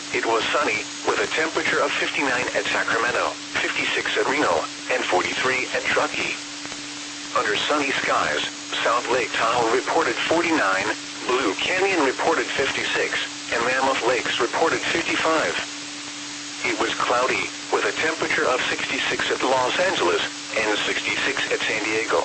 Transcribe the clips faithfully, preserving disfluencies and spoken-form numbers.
it was sunny, with a temperature of fifty-nine at Sacramento, fifty-six at Reno, and forty-three at Truckee. Under sunny skies, South Lake Tahoe reported forty-nine, Blue Canyon reported fifty-six, and Mammoth Lakes reported fifty-five. It was cloudy, with a temperature of sixty-six at Los Angeles, and sixty-six at San Diego.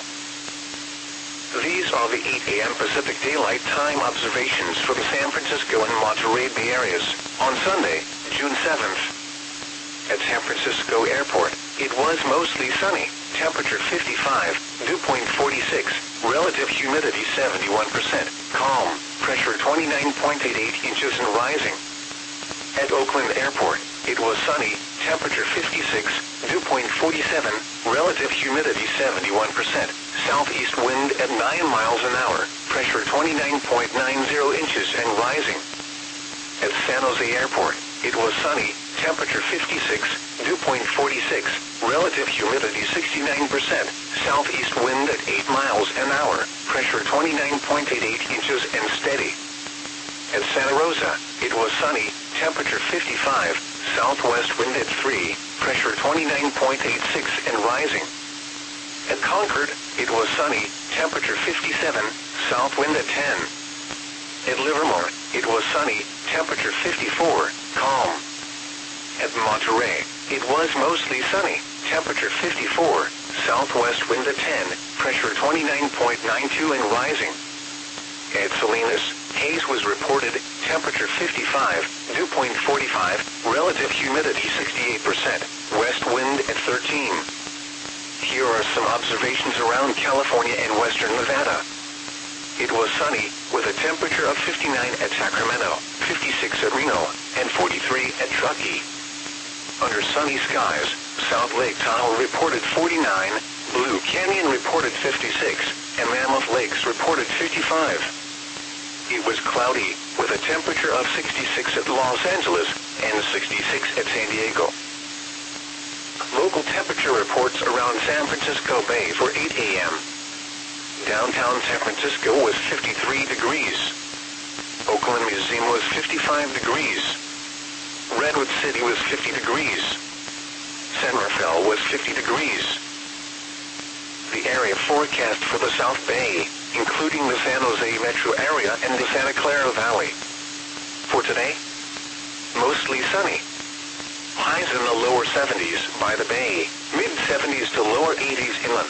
These are the eight A M Pacific Daylight Time observations for the San Francisco and Monterey Bay areas, on Sunday, June seventh. At San Francisco Airport, it was mostly sunny, temperature fifty-five, dew point forty-six, relative humidity seventy-one percent, calm, pressure twenty-nine point eight eight inches and rising. At Oakland Airport, it was sunny, temperature fifty-six, dew point forty-seven, relative humidity seventy-one percent, southeast wind at nine miles an hour, pressure twenty-nine point nine zero inches and rising. At San Jose Airport, it was sunny, temperature fifty-six, dew point forty-six, relative humidity sixty-nine percent, southeast wind at eight miles an hour, pressure twenty-nine point eight eight inches and steady. At Santa Rosa, it was sunny, temperature fifty-five, southwest wind at three, pressure twenty-nine point eight six and rising. At Concord, it was sunny, temperature fifty-seven, south wind at ten. At Livermore, it was sunny, temperature fifty-four, calm. At Monterey, it was mostly sunny, temperature fifty-four, southwest wind at ten, pressure twenty-nine point nine two and rising. At Salinas, haze was reported, temperature fifty-five, dew point forty-five, relative humidity sixty-eight percent, west wind at thirteen. Here are some observations around California and western Nevada. It was sunny, with a temperature of fifty-nine at Sacramento, fifty-six at Reno, and forty-three at Truckee. Under sunny skies, South Lake Tahoe reported forty-nine, Blue Canyon reported fifty-six, and Mammoth Lakes reported fifty-five. It was cloudy, with a temperature of sixty-six at Los Angeles, and sixty-six at San Diego. Local temperature reports around San Francisco Bay for eight A M Downtown San Francisco was fifty-three degrees. Oakland Museum was fifty-five degrees. Redwood City was fifty degrees. San Rafael was fifty degrees. The area forecast for the South Bay, including the San Jose metro area and the Santa Clara Valley. For today, mostly sunny. Highs in the lower seventies by the bay, mid-seventies to lower eighties inland.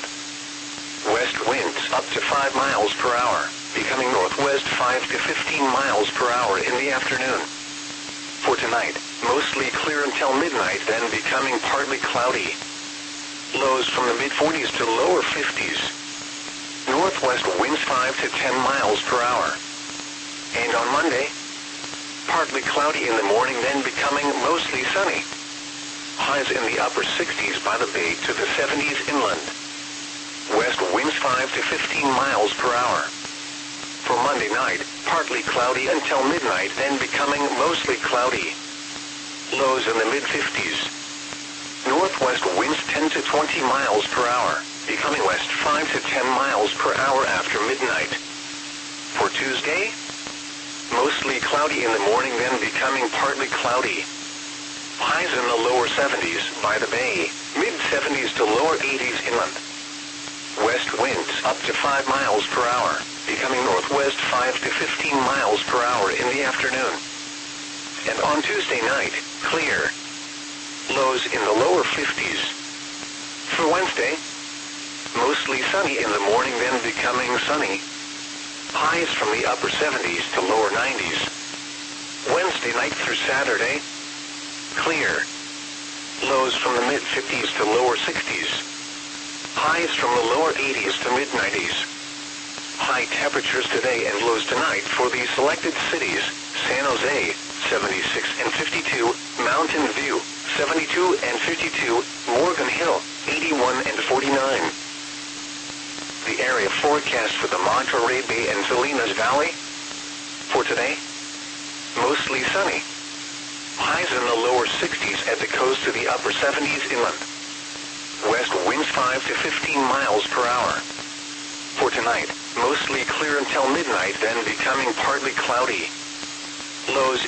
West winds up to five miles per hour, becoming northwest five to fifteen miles per hour in the afternoon. For tonight, mostly clear until midnight, then becoming partly cloudy. Lows from the mid-forties to lower fifties. Northwest winds five to ten miles per hour. And on Monday, partly cloudy in the morning, then becoming mostly sunny. Highs in the upper sixties by the bay to the seventies inland. West winds five to fifteen miles per hour. For Monday night, partly cloudy until midnight, then becoming mostly cloudy. Lows in the mid-fifties. Northwest winds ten to twenty miles per hour, becoming west five to ten miles per hour after midnight. For Tuesday, mostly cloudy in the morning, then becoming partly cloudy. Highs in the lower seventies by the bay, mid-seventies to lower eighties inland. West winds up to five miles per hour, becoming northwest five to fifteen miles per hour in the afternoon. And on Tuesday night, clear. Lows in the lower fifties. For Wednesday, mostly sunny in the morning, then becoming sunny. Highs from the upper seventies to lower nineties. Wednesday night through Saturday, clear. Lows from the mid-fifties to lower sixties. Highs from the lower eighties to mid-nineties. High temperatures today and lows tonight for the selected cities: San Jose, seventy-six and fifty-two, Mountain View, seventy-two and fifty-two, Morgan Hill, eighty-one and forty-nine. The area forecast for the Monterey Bay and Salinas Valley. For today, mostly sunny. Highs in the lower sixties at the coast to the upper seventies inland. West winds five to fifteen miles per hour. For tonight, mostly clear until midnight, then becoming partly cloudy. Lows